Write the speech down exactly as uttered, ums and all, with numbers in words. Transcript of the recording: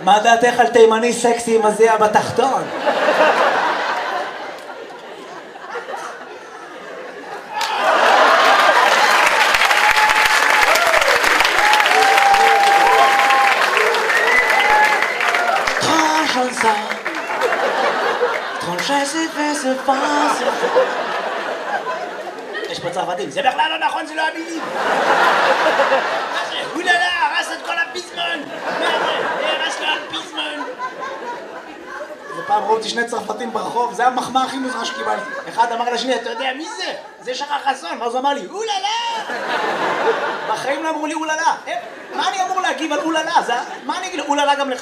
מה דעתך על תימני סקסי עם הזיע בתחתון? יש פה צרפתים, זה בכלל לא נכון, זה לא המילים. מה זה? אוללה, הרס את כל הפיזמון. מה זה? הרס לו הפיזמון. זה פעם ראיתי שני צרפתים ברחוב, זה המחמאה הכי מוזרה שקיבלתי. אחד אמר לשני, אתה יודע מי זה? זה שחר חסון, ואז הוא אמר לי, אוללה! בחיים לא אמרו לי אוללה. מה אני אמור להגיב על אוללה? מה אני אגיד לו? אוללה גם לך.